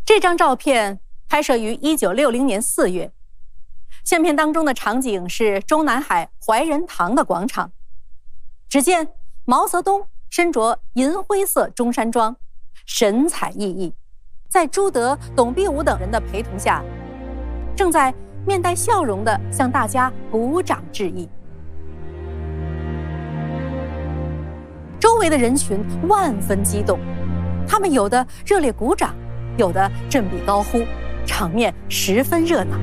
这张照片拍摄于1960年4月，相片当中的场景是中南海怀仁堂的广场。只见毛泽东身着银灰色中山装，神采奕奕，在朱德、董必武等人的陪同下，正在面带笑容地向大家鼓掌致意。周围的人群万分激动，他们有的热烈鼓掌，有的振臂高呼，场面十分热闹。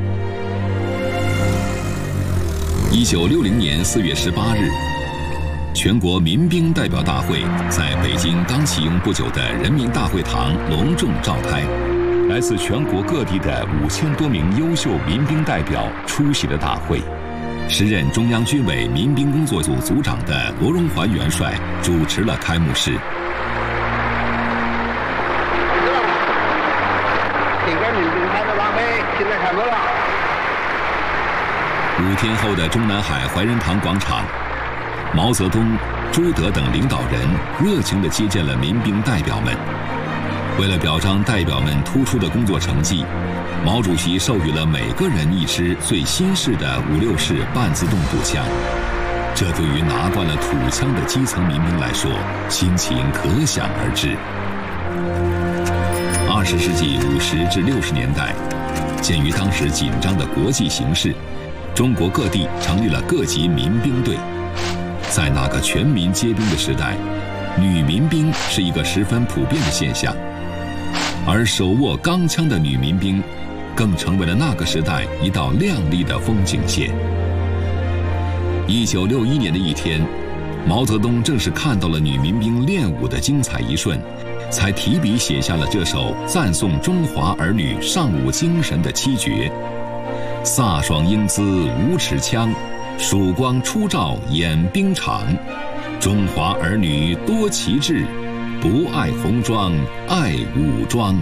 1960年4月18日，全国民兵代表大会在北京刚启用不久的人民大会堂隆重召开。来自全国各地的5000多名优秀民兵代表出席了大会。时任中央军委民兵工作组组长的罗荣桓元帅主持了开幕式。5天后的中南海怀仁堂广场，毛泽东、朱德等领导人热情地接见了民兵代表们。为了表彰代表们突出的工作成绩，毛主席授予了每个人一支最新式的56式半自动步枪。这对于拿惯了土枪的基层民兵来说，心情可想而知。20世纪50至60年代，鉴于当时紧张的国际形势，中国各地成立了各级民兵队。在那个全民皆兵的时代，女民兵是一个十分普遍的现象，而手握钢枪的女民兵更成为了那个时代一道亮丽的风景线。1961年的一天，毛泽东正是看到了女民兵练武的精彩一瞬，才提笔写下了这首赞颂中华儿女尚武精神的七绝：飒爽英姿无尺枪，曙光初照演兵场。中华儿女多奇志，不爱红装爱武装。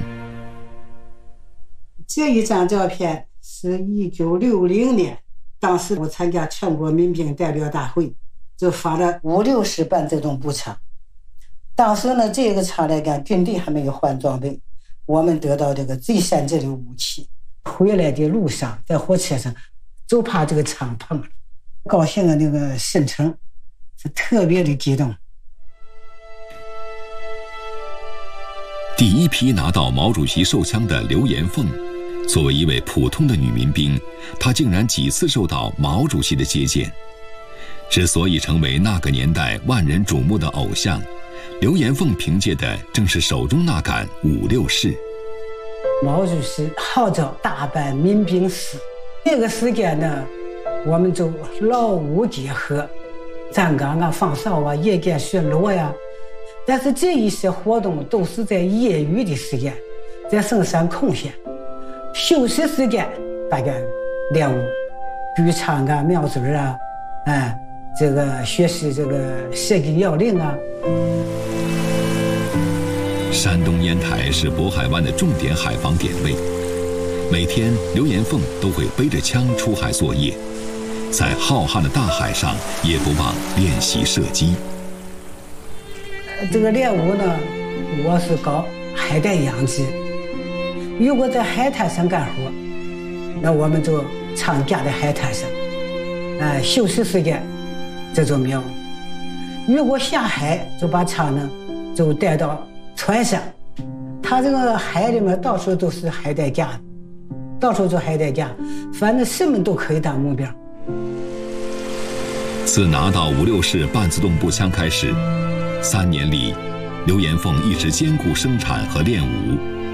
这一张照片是1960年，当时我参加全国民兵代表大会，就发了56式半自动步枪。当时呢，这个枪来讲，军队还没有换装备，我们得到这个最先进的武器。回来的路上，在火车上，就怕这个枪碰了，高兴的那个心情是特别的激动。 第一批拿到毛主席手枪的刘延凤，作为一位普通的女民兵，她竟然几次受到毛主席的接见。之所以成为那个年代万人瞩目的偶像，刘延凤凭借的正是手中那杆56式。 毛主席号召大办民兵史，那个时间呢，我们就劳武结合，站岗啊、放哨啊、夜间巡逻呀。但是这一些活动都是在业余的时间，在深山空闲，休息时间大概练武、举枪啊、瞄准啊，这个学习这个射击要领啊。 山东烟台是渤海湾的重点海防点位，每天刘延凤都会背着枪出海作业，在浩瀚的大海上也不忘练习射击。 这个练武呢，我是搞海带养殖，如果在海滩上干活，那我们就枪架在海滩上，休息时间这就瞄。如果下海，就把枪呢就带到船上，它这个海里面到处都是海带架，到处就海带架，反正什么都可以当目标。 自拿到56式半自动步枪开始，3年里，刘延凤一直兼顾生产和练武。